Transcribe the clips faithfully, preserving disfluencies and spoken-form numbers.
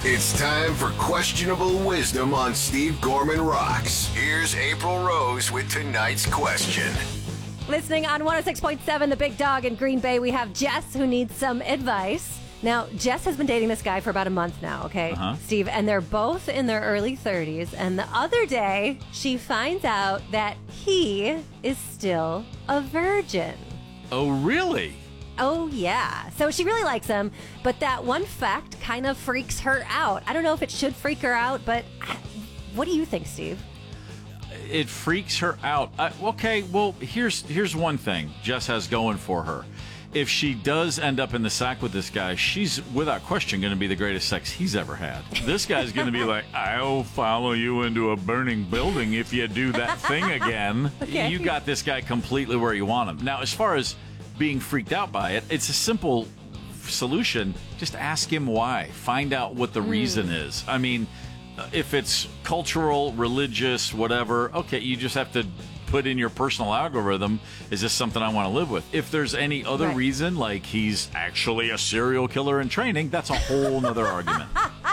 It's time for Questionable Wisdom on Steve Gorman Rocks. Here's April Rose with tonight's question. Listening on one oh six point seven, The Big Dog in Green Bay, we have Jess who needs some advice. Now, Jess has been dating this guy for about a month now, okay, uh-huh. Steve? And they're both in their early thirties. And the other day, she finds out that he is still a virgin. Oh, really? Oh, yeah. So she really likes him, but that one fact kind of freaks her out. I don't know if it should freak her out, but what do you think, Steve? It freaks her out. Uh, okay, well, here's here's one thing Jess has going for her. If she does end up in the sack with this guy, she's, without question, going to be the greatest sex he's ever had. This guy's going to be like, I'll follow you into a burning building if you do that thing again. Okay. You got this guy completely where you want him. Now, as far as being freaked out by it, it's a simple solution. Just ask him why. Find out what the mm. reason is. I mean, if it's cultural, religious, whatever, okay, you just have to put in your personal algorithm, is this something I want to live with? If there's any other right. reason, like he's actually a serial killer in training, that's a whole nother argument.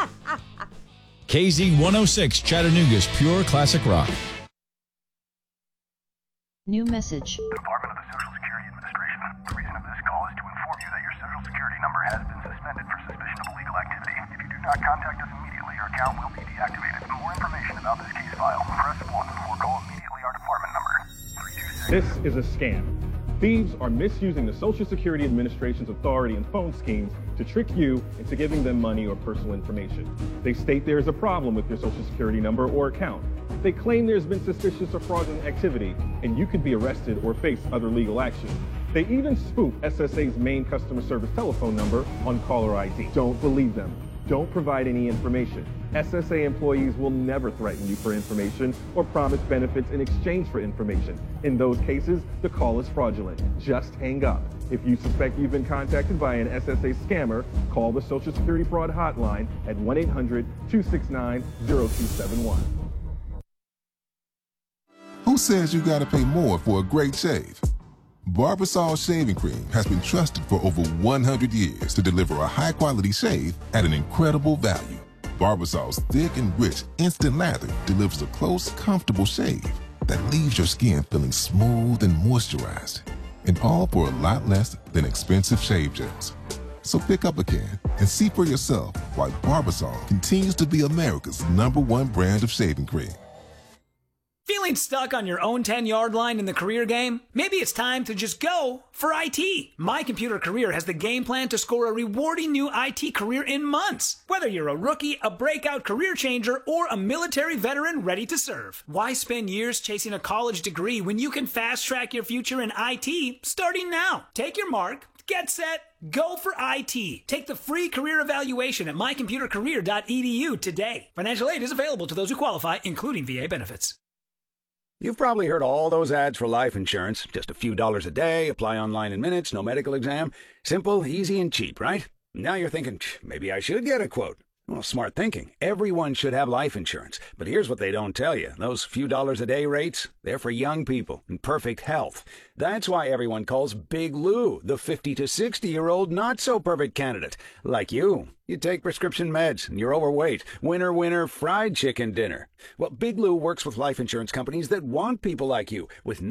K Z one oh six, Chattanooga's pure classic rock. New message. Department of the Social Security Administration. The reason of this call is to inform you that your Social Security number has been suspended for suspicion of illegal activity. If you do not contact us immediately, your account will be deactivated. For more information about this case file, press one or call immediately our department number. three two six. This is a scam. Thieves are misusing the Social Security Administration's authority and phone schemes to trick you into giving them money or personal information. They state there is a problem with your Social Security number or account. They claim there's been suspicious or fraudulent activity, and you could be arrested or face other legal action. They even spoof S S A's main customer service telephone number on caller I D. Don't believe them. Don't provide any information. S S A employees will never threaten you for information or promise benefits in exchange for information. In those cases, the call is fraudulent. Just hang up. If you suspect you've been contacted by an S S A scammer, call the Social Security Fraud Hotline at one eight hundred, two six nine, zero two seven one. Who says you gotta pay more for a great shave? Barbasol Shaving Cream has been trusted for over one hundred years to deliver a high-quality shave at an incredible value. Barbasol's thick and rich instant lather delivers a close, comfortable shave that leaves your skin feeling smooth and moisturized, and all for a lot less than expensive shave gels. So pick up a can and see for yourself why Barbasol continues to be America's number one brand of shaving cream. Feeling stuck on your own ten-yard line in the career game? Maybe it's time to just go for I T. My Computer Career has the game plan to score a rewarding new I T career in months. Whether you're a rookie, a breakout career changer, or a military veteran ready to serve. Why spend years chasing a college degree when you can fast-track your future in I T starting now? Take your mark, get set, go for I T. Take the free career evaluation at my computer career dot e d u today. Financial aid is available to those who qualify, including V A benefits. You've probably heard all those ads for life insurance. Just a few dollars a day, apply online in minutes, no medical exam. Simple, easy, and cheap, right? Now you're thinking, maybe I should get a quote. Well, smart thinking. Everyone should have life insurance. But here's what they don't tell you. Those few dollars a day rates, they're for young people in perfect health. That's why everyone calls Big Lou the fifty to sixty-year-old not-so-perfect candidate. Like you. You take prescription meds, and you're overweight. Winner, winner, fried chicken dinner. Well, Big Lou works with life insurance companies that want people like you with